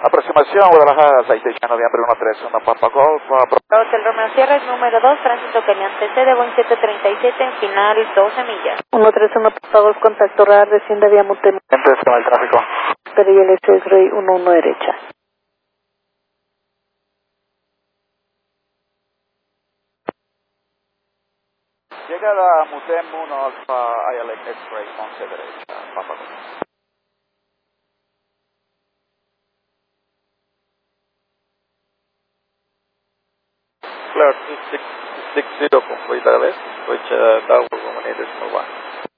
Aproximación Guadalajara, 6 de noviembre 131, Papa Golf. Hotel Romeo Sierra, número 2, tránsito que le antecede, Boeing 737, en final 12 millas. 131, Papa Golf, contacto radar, desciende vía Montemor. Entonces, con el tráfico. Pero y el X-Ray 11 derecha. Llegada a Mutem 1 Alfa ILX X-Ray 11 derecha, Papa Golf. Clear 2660 complete LS, which Tower Roman 8.1.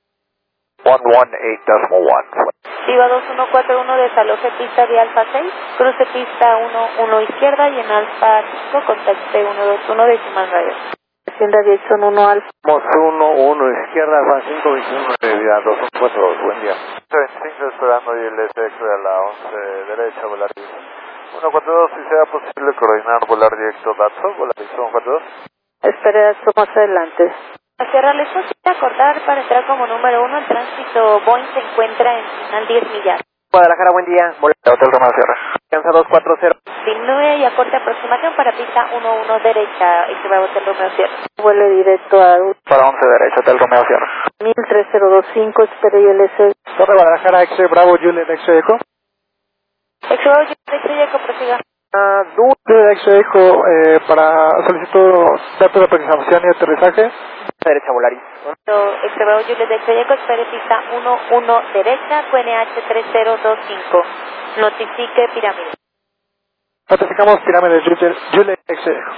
118.1. Viva 2141, desaloje pista de Alfa 6, cruce pista 11 izquierda y en Alfa 5 contacte 121 decimal radio. Descienda Jackson 1 Alfa. 1 izquierda, Alfa 5, 21 de vida, 242, buen día. 25 esperando ILS X-Ray a la 11 derecha, volar 142, si sea posible coordinar volar directo Datsun, volar 142. Espere esto más adelante. Sierra, les posible acordar para entrar como número 1, el tránsito Boeing se encuentra en final 10 millas. Guadalajara, buen día. Hotel Romeo Sierra. Alcanza 240. Disminuye y acorte aproximación para pista 11 derecha, X-Ray Hotel Romeo Sierra. Vuele directo a Para 11 derecha, Hotel Romeo Sierra. 13025, espere ILS. Torre Guadalajara, X-Ray Bravo, Juliet, X-Ray Echo. X-Ray Echo, prosiga. Juliet, X-Ray Echo, para solicitud datos de aproximación y aterrizaje. Derecha, Volaris. X-Ray Juliet Echo, espere pista 11 derecha, QNH 3025. Notifique pirámide. Notificamos pirámide Juliet, X-Ray Echo.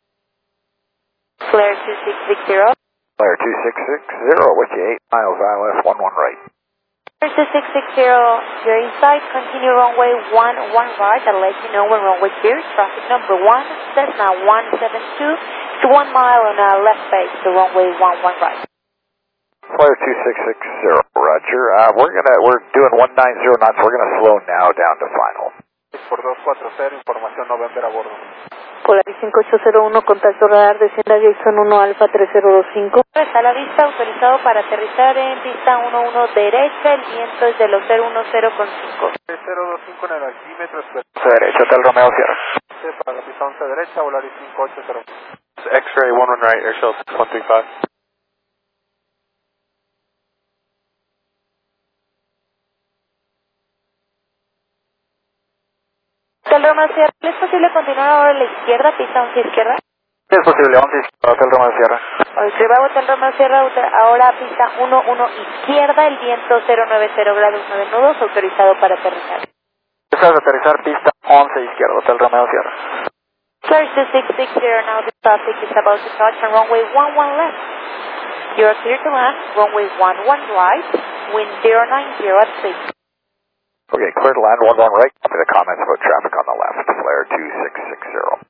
Flare 2660. Flare 2660 with you 8 miles ILS 11 right. Flare 2660, you're inside, continue runway 11 right. I'll let you know when runway clears. Traffic number 1, Cessna 172. It's 1 mile on our left base, the runway 11 right. Flare 2660, roger. We're doing 190 knots. We're gonna slow now down to final. Por 240, información November a bordo. Polaris 5801, contacto radar, descienda Jackson 1 Alfa 3025. Está a la vista, autorizado para aterrizar en pista 11 derecha, el viento es de los 010,5. 025 en el altímetro, 11 derecha, Hotel Romeo Sierra. para la pista 11 derecha, Volaris 580. X-ray 11 right, Airshow 135. Hotel Romeo Sierra, ¿es posible continuar ahora a la izquierda, pista 11 izquierda? Es posible, 11 izquierda, Hotel Romeo Sierra. Hotel Romeo Sierra, ahora pista 11 izquierda, el viento 090 grados 9 nudos, autorizado para aterrizar. Estás a aterrizar pista 11 izquierda, Hotel Romeo Sierra. Flare 2660, now the traffic is about to touch on runway 11 left. You are clear to land, runway 11 right, wind 090 at 6. Okay, clear to land 11 right. Copy the comments about traffic on the left, Flare 2660.